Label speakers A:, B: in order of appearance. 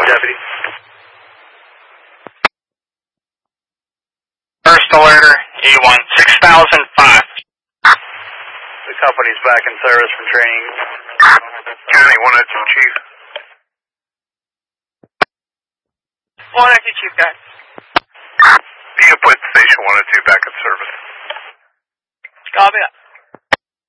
A: deputy.
B: First alerter, E1, 6005.
A: The company's back in service from training.
C: County 102, Chief.
D: 102, Chief, guys.
C: You can put Station 102 back in service.
D: Copy that.